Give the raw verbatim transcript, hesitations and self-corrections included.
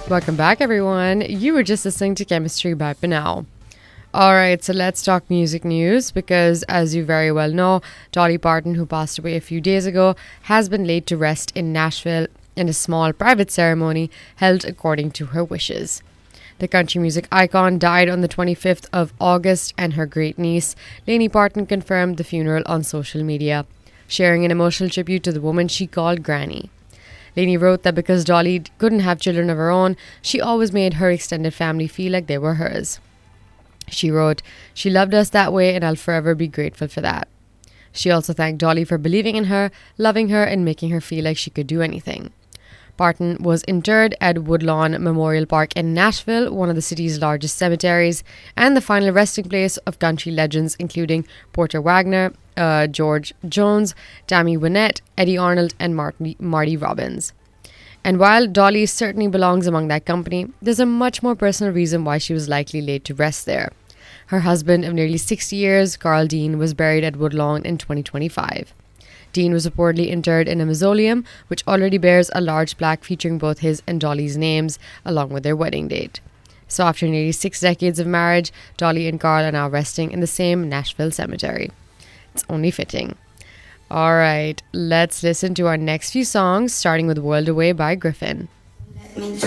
Welcome back, everyone. You were just listening to Chemistry by Pinal. Alright, so let's talk music news because, as you very well know, Dolly Parton, who passed away a few days ago, has been laid to rest in Nashville in a small private ceremony held according to her wishes. The country music icon died on the twenty-fifth of August, and her great niece, Lainey Parton, confirmed the funeral on social media, sharing an emotional tribute to the woman she called Granny. Lainey wrote that because Dolly couldn't have children of her own, she always made her extended family feel like they were hers. She wrote, "She loved us that way, and I'll forever be grateful for that." She also thanked Dolly for believing in her, loving her, and making her feel like she could do anything. Parton was interred at Woodlawn Memorial Park in Nashville, one of the city's largest cemeteries, and the final resting place of country legends including Porter Wagoner, uh, George Jones, Tammy Wynette, Eddie Arnold, and Marty, Marty Robbins. And while Dolly certainly belongs among that company, there's a much more personal reason why she was likely laid to rest there. Her husband of nearly sixty years, Carl Dean, was buried at Woodlawn in twenty twenty-five. Dean was reportedly interred in a mausoleum, which already bears a large plaque featuring both his and Dolly's names, along with their wedding date. So after nearly six decades of marriage, Dolly and Carl are now resting in the same Nashville cemetery. It's only fitting. All right, let's listen to our next few songs, starting with World Away by Griffin.